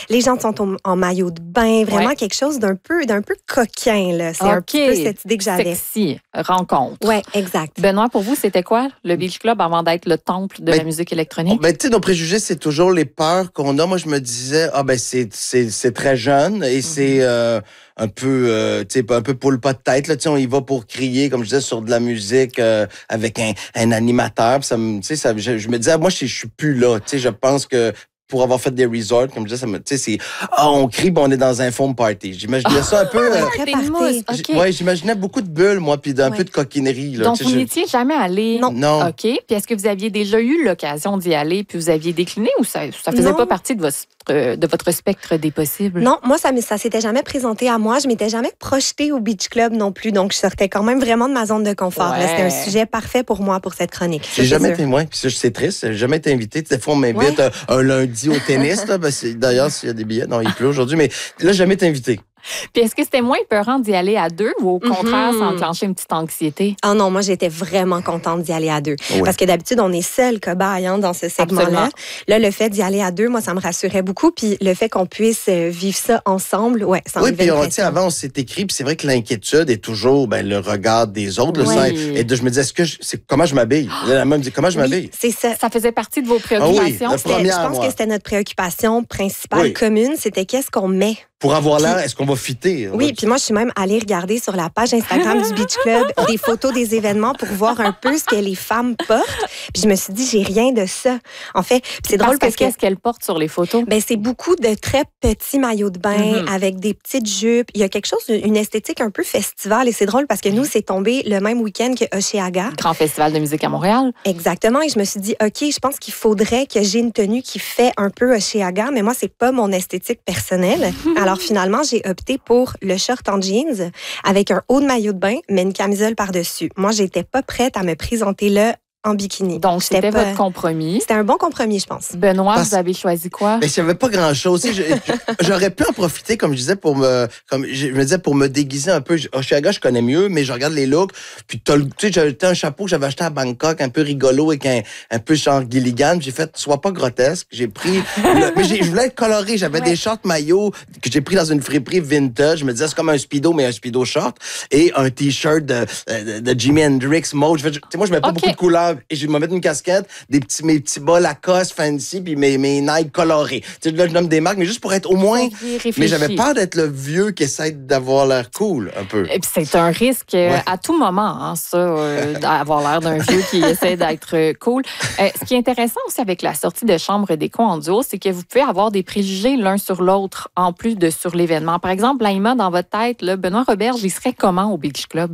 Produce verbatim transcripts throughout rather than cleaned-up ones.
Les gens sont en, en maillot de bain, vraiment Ouais. quelque chose d'un peu, d'un peu coquin, là. C'est OK. un petit peu cette idée que j'avais. Sexy, rencontre. Oui, exact. Benoît, pour vous, c'était quoi le Beach Club avant d'être le temple de Ben, la musique électronique? Ben, tu sais, nos préjugés, c'est toujours les peurs qu'on a. Moi, je me disais, ah ben, c'est, c'est, c'est très jeune et c'est euh, un peu, euh, tu sais, un peu pour le pas de tête. Là, tu sais, on y va pour crier, comme je disais, sur de la musique euh, avec un, un animateur. Puis ça me, tu sais, ça, je, je me disais, ah, moi, je, je suis plus là. Tu sais, je pense que pour avoir fait des resorts, comme je disais, ça me, tu sais, c'est, ah, on crie, ben, on est dans un foam party. J'imaginais ça un peu. euh, Très Des party. mousses, j- OK. Ouais, j'imaginais beaucoup de bulles, moi, puis un Ouais. peu de coquinerie. Là, Donc, tu sais, vous je- n'étiez jamais allé? Non. Non. OK. Puis est-ce que vous aviez déjà eu l'occasion d'y aller puis vous aviez décliné ou ça ça faisait Non. pas partie de votre, de votre spectre des possibles? Non, moi, ça, ne ça s'était jamais présenté à moi. Je m'étais jamais projetée au Beach Club non plus. Donc, je sortais quand même vraiment de ma zone de confort. là. Ouais. C'était un sujet parfait pour moi, pour cette chronique. Ça, J'ai c'est jamais sûr. été, moi, puis ça, c'est triste, j'ai jamais été invité. Des fois, on m'invite Ouais. un, un lundi au tennis, là, ben, c'est- d'ailleurs, s'il y a des billets, non, il pleut aujourd'hui, mais là, j'ai jamais été invité. Puis est-ce que c'était moins peurant d'y aller à deux ou au contraire, Mhm. ça enclenchait une petite anxiété? Ah non, moi, j'étais vraiment contente d'y aller à deux. Oui. Parce que d'habitude, on est seul cobaye hein, dans ce segment-là. Absolument. Là, le fait d'y aller à deux, moi, ça me rassurait beaucoup. Puis le fait qu'on puisse euh, vivre ça ensemble, ouais, ça Oui, enlevait puis une on, tu sais, pression. avant, on s'est écrit, puis c'est vrai que l'inquiétude est toujours ben, le regard des autres. Le Oui. sein, et de, je me disais, est-ce que je, c'est, comment je m'habille? Là, la main me dit, comment je Oui, m'habille? c'est ça. Ça faisait partie de vos Ah oui, préoccupations? le C'était- première, je pense moi. que c'était notre préoccupation principale Oui. commune, c'était qu'est-ce qu'on met. Pour avoir Puis- l'air, est-ce qu'on va fitter? On Oui, va- puis moi, je suis même allée regarder sur la page Instagram du Beach Club des photos des événements pour voir un peu ce que les femmes portent. Puis je me suis dit, j'ai rien de ça. En fait, puis c'est Parce drôle que parce que qu'est-ce qu'elle porte sur les photos? ben, c'est beaucoup de très petits maillots de bain Mhm. avec des petites jupes. Il y a quelque chose, une esthétique un peu festival. Et c'est drôle parce que nous, c'est tombé le même week-end que Oshéaga. Grand festival de musique à Montréal. Exactement. Et je me suis dit, OK, je pense qu'il faudrait que j'ai une tenue qui fait un peu Oshéaga, mais moi, c'est pas mon esthétique personnelle. Alors finalement, j'ai opté pour le short en jeans avec un haut de maillot de bain, mais une camisole par-dessus. Moi, j'étais pas prête à me présenter là en bikini. Donc, J'étais c'était pas- votre compromis. C'était un bon compromis, je pense. Benoît, Parce- vous avez choisi quoi? Mais s'il n'y avait pas grand-chose, tu sais, je- je- j'aurais pu en profiter, comme je disais, pour me, comme je me disais, pour me déguiser un peu. Oshéaga, je connais mieux, mais je regarde les looks. Puis t'as le- tu sais, j'avais un chapeau que j'avais acheté à Bangkok, un peu rigolo, avec un, un peu genre Gilligan. J'ai fait, sois pas grotesque. J'ai pris, le- mais j'ai- je voulais être coloré. J'avais Ouais. des shorts maillots que j'ai pris dans une friperie vintage. Je me disais, c'est comme un speedo, mais un speedo short. Et un t-shirt de, de, de Jimi Hendrix mode. Je fais, tu sais, moi, je mets pas OK. beaucoup de couleurs. Et je vais me mettre une casquette, des petits, mes petits bas Lacoste fancy, puis mes, mes Nike colorés. Tu sais, là, je nomme des marques, mais juste pour être au moins. Vous aviez réfléchi. Mais j'avais peur d'être le vieux qui essaie d'avoir l'air cool, un peu. Et puis c'est un risque euh, Ouais. à tout moment, hein, ça, euh, d'avoir l'air d'un vieux qui essaie d'être euh, cool. Euh, ce qui est intéressant aussi avec la sortie de Chambre d'écho en duo, c'est que vous pouvez avoir des préjugés l'un sur l'autre, en plus de sur l'événement. Par exemple, Laïma, dans votre tête, là, Benoît Roberge, il serait comment au Beach Club?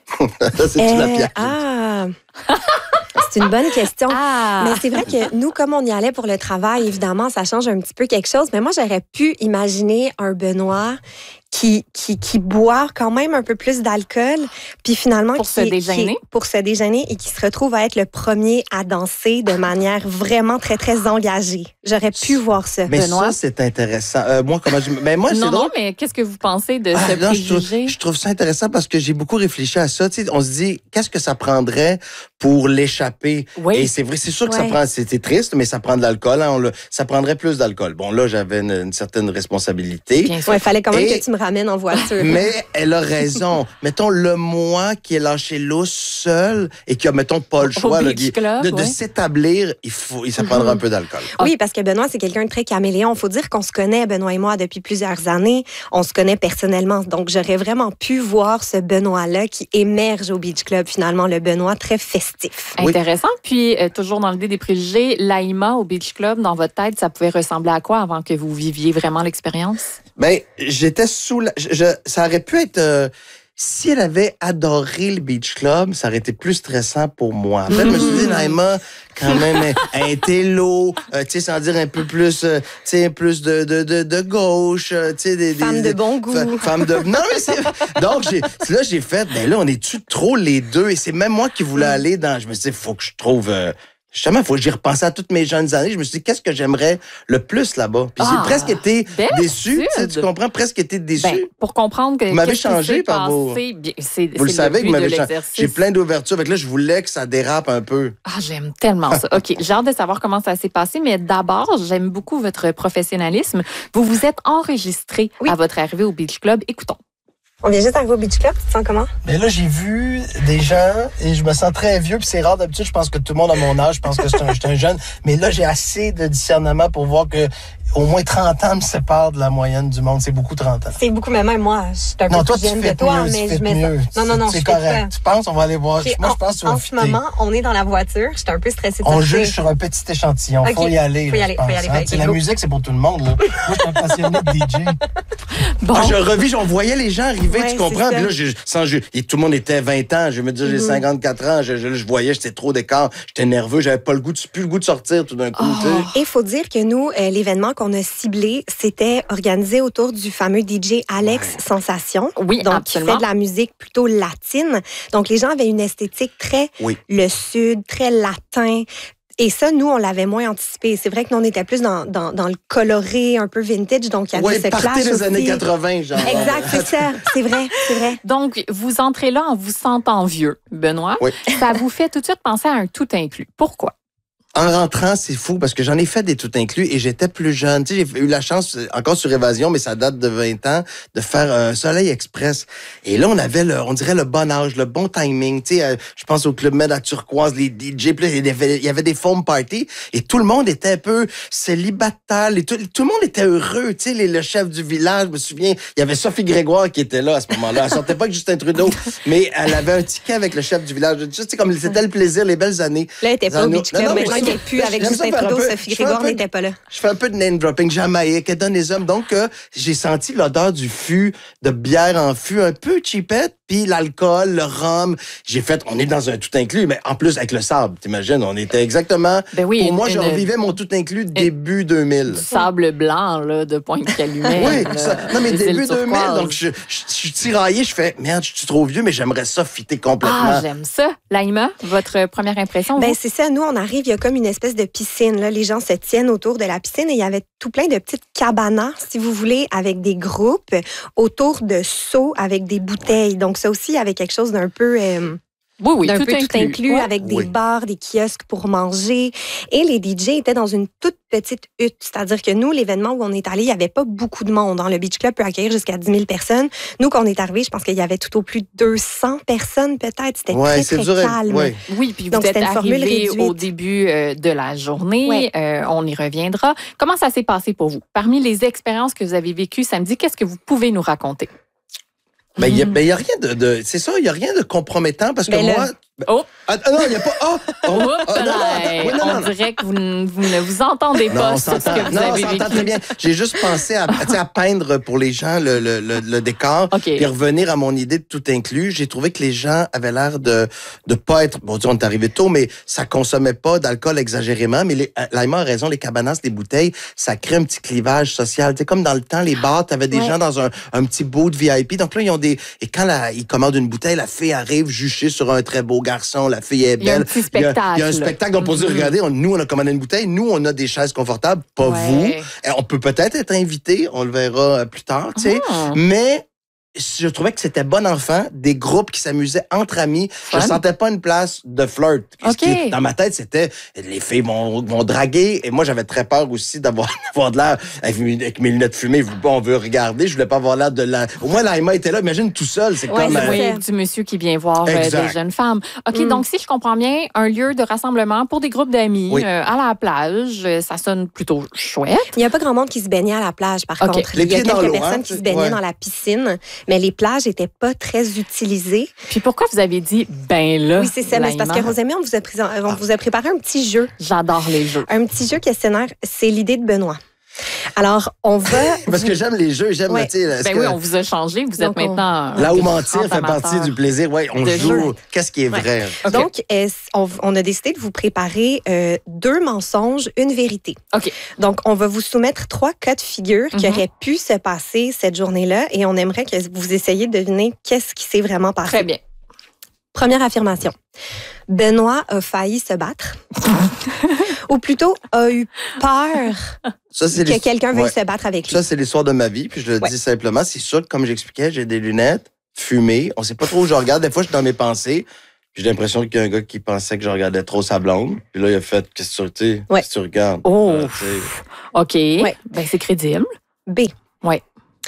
Ça, c'est Euh, la pièce. ah! C'est une bonne question. Ah! Mais c'est vrai que nous, comme on y allait pour le travail, évidemment, ça change un petit peu quelque chose. Mais moi, j'aurais pu imaginer un Benoît qui, qui, qui boit quand même un peu plus d'alcool, puis finalement... Pour qui, se déjeuner. qui- pour se déjeuner et qui se retrouve à être le premier à danser de manière vraiment très, très engagée. J'aurais pu voir ça. Mais Benoît? ça, c'est intéressant. Euh, moi, comment je. Mais moi, c'est non, drôle. non, mais qu'est-ce que vous pensez de Ah, ce non, je, trouve, préjugé? je trouve ça intéressant parce que j'ai beaucoup réfléchi à ça. Tu sais, on se dit, qu'est-ce que ça prendrait pour l'échapper? Oui. Et c'est vrai, c'est sûr que ça Ouais. prend, c'était triste, mais ça prend de l'alcool. Hein, on le- ça prendrait plus d'alcool. Bon, là, j'avais une, une certaine responsabilité. Bien sûr. Ouais, il fallait quand même Et- que tu me ramènes en voiture. Mais elle a raison. Mettons, le moi qui est lâché lousse seul et qui a, mettons, pas le choix Au là, Beach d'y- Club, de, de ouais. s'établir, il faut, il- ça prendra un peu d'alcool. Oui, parce que Benoît, c'est quelqu'un de très caméléon. Il faut dire qu'on se connaît, Benoît et moi, depuis plusieurs années. On se connaît personnellement. Donc, j'aurais vraiment pu voir ce Benoît-là qui émerge au Beach Club, finalement, le Benoît très festif. Oui. Intéressant. Puis, euh, toujours dans l'idée des préjugés, Laïma au Beach Club, dans votre tête, ça pouvait ressembler à quoi avant que vous viviez vraiment l'expérience? Ben, j'étais sous la... je- je- ça aurait pu être... euh, si elle avait adoré le Beach Club, ça aurait été plus stressant pour moi. Après, je me suis dit, Naïma, quand même, un, un télo, euh, tu sais, sans dire un peu plus, euh, tu sais, plus de, de, de, de gauche, euh, tu sais, des, des... Femme de bon goût. Fa- Femme de... Non, mais c'est... Donc, j'ai, là, j'ai fait, ben là, on est-tu trop les deux? Et c'est même moi qui voulais aller dans... Je me suis dit, faut que je trouve... euh, Justement, il faut que j'y repense à toutes mes jeunes années. Je me suis dit, qu'est-ce que j'aimerais le plus là-bas? Puis Ah, j'ai presque été belle déçu. Tu, sais, attitude. tu comprends? Presque été déçu. Ben, pour comprendre que Vous m'avez qu'est-ce qui changé s'est par vos- passé, bien, c'est, Vous le c'est savez que but vous m'avez de changé. l'exercice. J'ai plein d'ouvertures. Fait que là, je voulais que ça dérape un peu. Ah, j'aime tellement ça. OK, j'ai hâte de savoir comment ça s'est passé, mais d'abord, j'aime beaucoup votre professionnalisme. Vous vous êtes enregistré Oui. à votre arrivée au Beach Club. Écoutons. On vient juste d'arriver au Beach Club, tu te sens comment? Mais là, j'ai vu des gens et je me sens très vieux. Puis c'est rare, d'habitude, je pense que tout le monde à mon âge, je pense que c'est un, je suis un jeune. Mais là, j'ai assez de discernement pour voir que au moins trente ans me séparent de la moyenne du monde. C'est beaucoup trente ans. C'est beaucoup, mais même moi, je suis un Non, peu toi, plus tu jeune fais que toi, mieux, mais tu je fais mets mieux. ça. Non, non, non, C'est je fais correct. pas. Tu penses, on va aller voir. Ok, Moi, en, je pense que tu vas en ce fitter. moment, on est dans la voiture. J'étais un peu stressée de On sortir. juge sur un petit échantillon. Ok, Faut y aller. faut y là, aller, je pense, faut y aller, hein. ben, Tu sais, ok, la go. musique, c'est pour tout le monde. Là. Moi, je suis un passionné de D J. Bon, Ah, je revis, on voyait les gens arriver, Ouais, tu comprends? c'est ça. Puis là, je, sans, je, et tout le monde était vingt ans. Je me disais, j'ai Mhm. cinquante-quatre ans. Je, je, je voyais, j'étais trop d'écart. J'étais nerveux. J'avais pas le goût de, plus le goût de sortir tout d'un coup. Oh. tu sais. Et il faut dire que nous, euh, l'événement qu'on a ciblé, c'était organisé autour du fameux D J Alex Ouais. Sensation. oui, Donc, absolument. qui fait de la musique plutôt latine. Donc, les gens avaient une esthétique très Oui. le sud, très latin. Et ça, nous, on l'avait moins anticipé. C'est vrai que nous, on était plus dans, dans, dans le coloré, un peu vintage. Donc, il y avait Ouais, ce partez clash des aussi. années quatre-vingt, genre. Exact, c'est ça. C'est vrai, c'est vrai. Donc, vous entrez là en vous sentant vieux, Benoît. Oui. Ça vous fait tout de suite penser à un tout inclus. Pourquoi? En rentrant, c'est fou parce que j'en ai fait des tout inclus et j'étais plus jeune. Tu sais, j'ai eu la chance, encore sur Évasion, mais ça date de vingt ans, de faire un Soleil Express. Et là, on avait, le, on dirait, le bon âge, le bon timing. Tu sais, euh, je pense au Club Med à Turquoise, les D J, puis là, il y avait, il y avait des foam parties et tout le monde était un peu célibataire. Et tout, tout le monde était heureux. Tu sais, les- le chef du village, je me souviens, il y avait Sophie Grégoire qui était là à ce moment-là. Elle sortait pas avec Justin Trudeau, mais elle avait un ticket avec le chef du village. Tu sais, comme c'était le plaisir, les belles années. Là, elle n'était pas au Non, Beach non, Club. non, mais Maintenant ça- qu'elle n'est plus avec j'aime ça Justin faire un Trudeau, peu- Sophie je fais un Grégoire peu- n'était pas là. Je fais un peu de name dropping, Jamaïque, elle donne les hommes. Donc, euh, j'ai senti l'odeur du fût, de bière en fût, un peu cheapette, puis l'alcool, le rhum. J'ai fait, on est dans un tout inclus, mais en plus avec le sable, t'imagines, on était exactement... Ben oui, Pour une- moi, je une- revivais mon tout inclus début deux mille. Du sable blanc, là, de Pointe-Calumet. Oui, là, ça- non, mais les début îles deux mille, turquoises. donc je, je, je suis tiraillé, je fais, merde, je suis trop vieux, mais j'aimerais ça fitter complètement. Ah, j'aime ça. Laïma, votre première impression? Ben vous? c'est ça, nous on arrive, il y a comme une espèce de piscine là, les gens se tiennent autour de la piscine et il y avait tout plein de petites cabanas si vous voulez avec des groupes autour de seaux avec des bouteilles. Donc ça aussi il y avait quelque chose d'un peu euh, oui, oui, d'un tout peu inclus. tout inclus Ouais. avec des Oui. bars, des kiosques pour manger. Et les D J étaient dans une toute petite hutte. C'est-à-dire que nous, l'événement où on est allé, il n'y avait pas beaucoup de monde. Hein. Le Beach Club peut accueillir jusqu'à dix mille personnes. Nous, quand on est arrivé, je pense qu'il y avait tout au plus deux cents personnes peut-être. C'était Ouais, très, c'est très dur à- calme. ouais. Oui, puis vous Donc, êtes c'était une formule arrivé réduite. au début euh, de la journée. Ouais. Euh, on y reviendra. Comment ça s'est passé pour vous? Parmi les expériences que vous avez vécues samedi, qu'est-ce que vous pouvez nous raconter? Ben, il n'y a, ben, y a rien de, de c'est ça, il n'y a rien de compromettant parce que Ben là- moi. Oh! Ah, ah, non, il n'y a pas. Ah! Oh, Oups, ah, non, non, là, oui, non, non, on non. dirait que vous, ne- vous ne vous entendez Non, pas on sur ce s'entend. que vous Non, on avez s'entend vécu. très bien. J'ai juste pensé à, tu sais, à peindre pour les gens le, le, le, le décor, OK. puis revenir à mon idée de tout inclus. J'ai trouvé que les gens avaient l'air de de pas être, bon, on est arrivé tôt, mais ça consommait pas d'alcool exagérément. Mais les, Laïma a raison, les cabanas, les bouteilles, ça crée un petit clivage social. Tu sais, comme dans le temps, les bars, t'avais des Ouais. gens dans un, un petit bout de V I P. Donc là, ils ont des, et quand la, ils commandent une bouteille, la fille arrive juchée sur un très beau garçon, la fille est Il y a un belle. petit Il y a- spectacle. Il y a un spectacle. On peut dire, Mhm. regardez, on- nous, on a commandé une bouteille. Nous, on a des chaises confortables. Pas Ouais. vous. Et on peut peut-être être invité. On le verra euh, plus tard, tu sais. Ah. Mais je trouvais que c'était bon enfant, des groupes qui s'amusaient entre amis. Fun. Je sentais pas une place de flirt. Ce OK. qui, dans ma tête, c'était les filles vont, vont draguer. Et moi, j'avais très peur aussi d'avoir, d'avoir de l'air avec, mes- avec mes lunettes fumées. Bon, on veut regarder. Je voulais pas avoir l'air de la. Au moins, Laïma était là. Imagine tout seul. C'est Ouais, comme. c'est euh, ça. Oui, du monsieur qui vient voir euh, Exact. des jeunes femmes. OK, Mm. donc si je comprends bien, un lieu de rassemblement pour des groupes d'amis Oui. euh, à la plage, euh, ça sonne plutôt chouette. Il n'y a pas grand monde qui se baignait à la plage, par OK. contre. Les Il y a pieds dans quelques l'eau, personnes hein, qui se tu- baignaient ouais. dans la piscine, mais les plages n'étaient pas très utilisées. Puis pourquoi vous avez dit ben là? Oui, c'est ça, mais c'est parce que Laïma? Rosémie, on vous a, présent- on vous a préparé un petit jeu. J'adore les jeux. Un petit jeu questionnaire, c'est l'idée de Benoît. Alors, on va... Parce que j'aime les jeux. J'aime, Ouais. tu sais. est-ce Ben que- oui, on vous a changé. Vous êtes Donc, on- maintenant. Là où un mentir grand fait partie amateur. du plaisir. Ouais, on de joue. jeu. Qu'est-ce qui est Ouais. vrai? OK. Donc, euh, on, on a décidé de vous préparer euh, deux mensonges, une vérité. OK. Donc, on va vous soumettre trois cas de figure qui Mhm. auraient pu se passer cette journée-là et on aimerait que vous essayiez de deviner qu'est-ce qui s'est vraiment passé. Très bien. Première affirmation. Benoît a failli se battre. Ou plutôt, a eu peur Ça, c'est que les- quelqu'un veuille ouais. se battre avec lui. Ça, c'est l'histoire de ma vie. Puis je le Ouais. dis simplement. C'est sûr que, comme j'expliquais, j'ai des lunettes, fumées. On sait pas trop où je regarde. Des fois, je suis dans mes pensées. J'ai l'impression qu'il y a un gars qui pensait que je regardais trop sa blonde. Puis là, il a fait, qu'est-ce que tu, tu sais, Ouais. qu'est-ce que tu regardes? Oh. Euh, tu sais. OK. Ouais. Ben, c'est crédible. B. Ouais.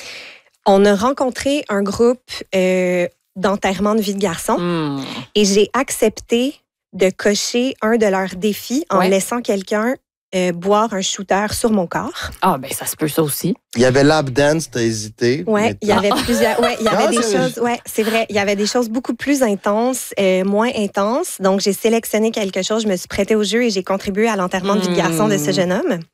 On a rencontré un groupe euh, d'enterrement de vie de garçon Hmm. et j'ai accepté de cocher un de leurs défis en Ouais. laissant quelqu'un euh, boire un shooter sur mon corps. Ah, ben, ça se peut, ça aussi. Il y avait lap dance, t'as hésité. Ouais, mais il y avait plusieurs. Ouais, il y avait Ah, des c'est- choses. Ouais, c'est vrai. Il y avait des choses beaucoup plus intenses, euh, moins intenses. Donc, j'ai sélectionné quelque chose. Je me suis prêtée au jeu et j'ai contribué à l'enterrement de vie de garçon de ce Hmm. jeune homme.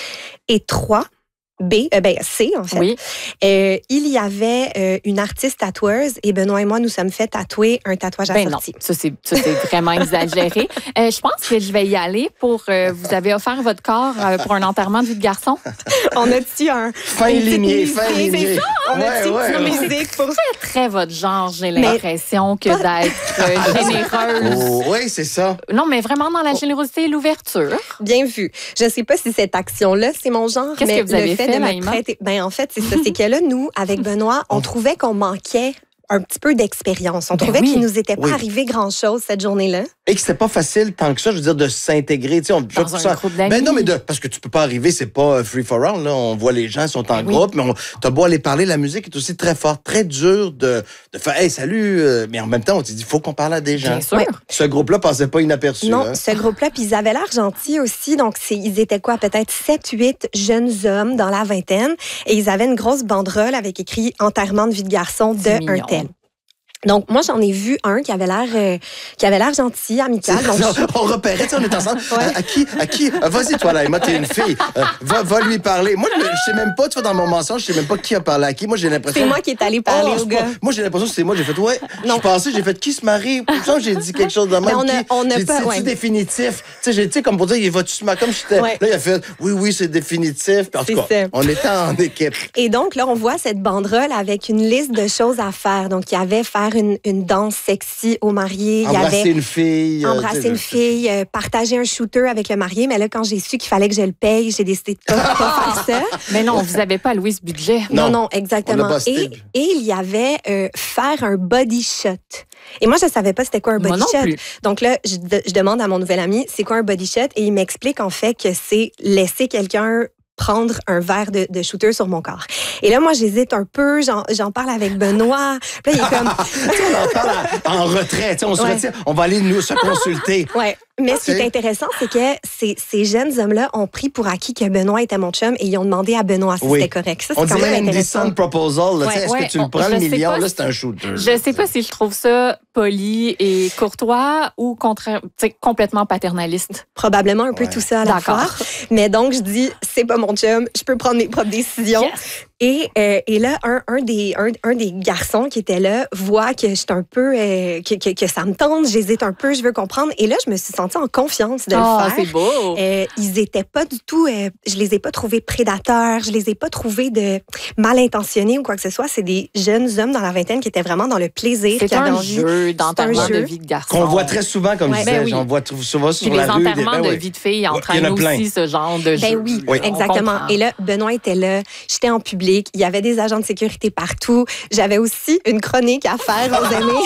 Et trois. B, euh, ben C en fait. Oui. Euh, il y avait euh, une artiste tatoueuse et Benoît et moi nous sommes fait tatouer un tatouage Ben non, assorti. ça c'est, ça, c'est vraiment exagéré. Euh, je pense que je vais y aller pour... euh, vous avez offert votre corps euh, pour un enterrement de vie de garçon. On a-tu un... Fin une petite lignée, musique? fin C'est lignée. ça, on Ouais, a-tu une ouais, petite ouais. musique pour... C'est très votre genre, j'ai Mais- l'impression que d'être euh, généreuse. Oh, oui, c'est ça. Non, mais vraiment dans la générosité et l'ouverture. Bien vu. Je sais pas si cette action-là, c'est mon genre, Qu'est-ce mais que vous avez le fait, fait, de me Maïma? prêter... Ben, en fait, c'est ça. C'est que là, nous, avec Benoît, on trouvait qu'on manquait un petit peu d'expérience. On Ben trouvait oui. qu'il nous était pas Oui. arrivé grand-chose cette journée-là. Et que c'était pas facile tant que ça, je veux dire, de s'intégrer. Tu sais, on, Dans un ça, groupe d'amis. ben non, mais de, parce que tu peux pas arriver, c'est pas euh, free for all, là. On voit les gens, ils sont en Ben oui. groupe, mais on, t'as beau aller parler, la musique est aussi très forte, très dur de, de faire, hey, salut, euh, mais en même temps, on s'est dit, faut qu'on parle à des gens. Bien sûr. Ouais. Ce groupe-là passait pas inaperçu. Non, hein. ce groupe-là, puis ils avaient l'air gentils aussi. Donc, c'est, ils étaient quoi? Peut-être sept, huit jeunes hommes dans la vingtaine. Et ils avaient une grosse banderole avec écrit « Enterrement de vie de garçon de C'est un mignon. tel ». Donc, moi, j'en ai vu un qui avait l'air euh, qui avait l'air gentil, amical. Donc, Non, on repérait, tu sais, on est ensemble. Ouais. À, à qui, à qui, euh, vas-y, toi, là, Emma, t'es une fille. Euh, va, va lui parler. Moi, je, je sais même pas, tu vois, dans mon mensonge, je sais même pas qui a parlé à qui. Moi, j'ai l'impression. c'est moi qui est allé parler Oh, au c'est gars. pas- Moi, j'ai l'impression que c'est moi. J'ai fait, ouais. Je Non. suis passé, j'ai fait, qui se marie? Je sens que j'ai dit quelque chose de même. Mais on a- qui- on a j'ai pas- dit, c'est-tu ouais. définitif? Tu sais, j'ai, tu sais, comme pour dire, il va-tu se marier? Comme j'étais. Ouais. Là, il a fait, oui, oui, c'est définitif. Puis en tout C'est cas, ça. on était en équipe. Et donc, là, on voit cette banderole avec une liste de choses à faire. Donc, il y avait faire une, une danse sexy au marié. Il y Embrasser avait une fille. euh, tu embrasser sais, une je- fille, euh, partager un shooter avec le marié. Mais là, quand j'ai su qu'il fallait que je le paye, j'ai décidé de pas, pas faire ça. Mais non, vous n'avez pas loué ce budget. Non, Non, non, on exactement. a busté. Et, et il y avait euh, faire un body shot. Et moi, je savais pas c'était quoi un Moi body non shot. plus. Donc là, je, de- je demande à mon nouvel ami, c'est quoi un body shot? Et il m'explique en fait que c'est laisser quelqu'un prendre un verre de, de shooter sur mon corps. Et là, moi, j'hésite un peu. J'en, j'en parle avec Benoît. Puis là, il est comme... Tu sais, on en parle à- en retrait. Tu sais, on se Ouais. retire. On va aller nous se consulter. Ouais. Mais ce qui Ok. est intéressant, c'est que ces, ces jeunes hommes-là ont pris pour acquis que Benoît était mon chum et ils ont demandé à Benoît si Oui. c'était correct. Ça, c'est On quand dirait même un intéressant. decent proposal. Là, tu sais, Ouais, Est-ce ouais, que tu le on- prends je le sais million? pas Là, si- c'est un shooter. Je sais pas si je trouve ça poli et courtois ou contra- tu sais, complètement paternaliste. Probablement un peu Ouais. tout ça à la D'accord. fois. Mais donc, je dis, c'est pas mon chum, je peux prendre mes propres décisions. Yes. Et, euh, et là, un, un, des, un, un des garçons qui était là voit que je suis un peu, euh, que, que, que ça me tente, j'hésite un peu, je veux comprendre. Et là, je me suis sentie en confiance de Ah, le c'est faire. beau. Euh, ils étaient pas du tout, euh, je les ai pas trouvés prédateurs, je les ai pas trouvés de mal intentionnés ou quoi que ce soit. C'est des jeunes hommes dans la vingtaine qui étaient vraiment dans le plaisir, C'est qui avaient un envie. jeu d'enterrement un de jeu vie de garçon. Qu'on voit très souvent, comme Ouais. je disais. Ben oui. J'en vois t- souvent sur Puis les la rue. des- enterrements ben de oui. vie de filles Ouais, il y en entraînent a plein. aussi ce genre de jeu. Ben oui, Oui. On exactement. comprend. Et là, Benoît était là, j'étais en public, il y avait des agents de sécurité partout. J'avais aussi une chronique à faire aux amis.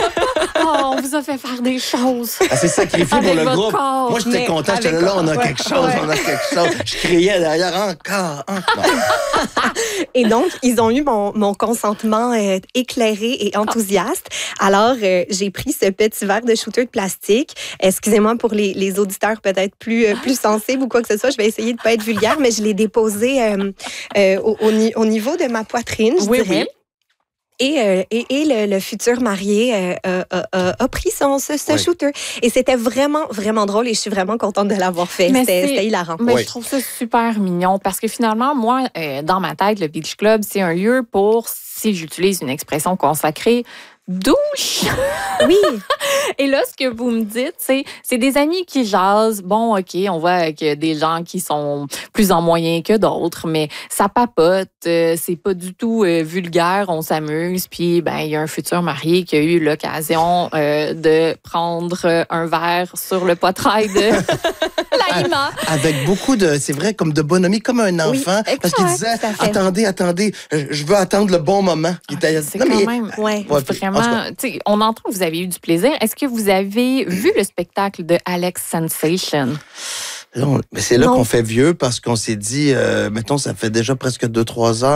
Oh, on vous a fait faire des choses. Elle s'est sacrifiée pour Avec le votre groupe. corps, Moi, j'étais mais content. J'étais là, avec là, on a corps. quelque Ouais. chose, Ouais. on a quelque chose. Je criais derrière, encore, encore. Et donc, ils ont eu mon, mon consentement euh, éclairé et enthousiaste. Alors, euh, j'ai pris ce petit verre de shooter de plastique. Excusez-moi pour les, les auditeurs peut-être plus, euh, plus sensibles ou quoi que ce soit. Je vais essayer de pas être vulgaire, mais je l'ai déposé euh, euh, au, au ni- au niveau de ma poitrine, je Oui, dirais. oui. Et, euh, et, et le, le futur marié euh, euh, euh, euh, a pris son, ce, ce Oui. shooter. Et c'était vraiment, vraiment drôle et je suis vraiment contente de l'avoir fait. Mais C'était c'est- c'était hilarant. Mais Oui. je trouve ça super mignon parce que finalement, moi, euh, dans ma tête, le Beach Club, c'est un lieu pour, si j'utilise une expression consacrée, douche. Oui, Et là, ce que vous me dites, c'est c'est des amis qui jasent. Bon, OK, on voit qu'il y a des gens qui sont plus en moyen que d'autres, mais ça papote. Euh, c'est pas du tout euh, vulgaire. On s'amuse. Puis, ben, il y a un futur marié qui a eu l'occasion euh, de prendre un verre sur le potrail de Laïma. Avec beaucoup de, c'est vrai, comme de bonhomie, comme un enfant. Oui, parce qu'il exact, disait, tout à fait. attendez, attendez, je veux attendre le bon moment. Il était- C'est Non, quand mais- même Ouais. Ouais, puis, en tout vraiment... cas, tu sais, on entend que vous avez eu du plaisir. Est-ce que vous avez vu le spectacle de Alex Sensation? non, mais c'est là Non. qu'on fait vieux parce qu'on s'est dit, euh, mettons, ça fait déjà presque deux, trois heures.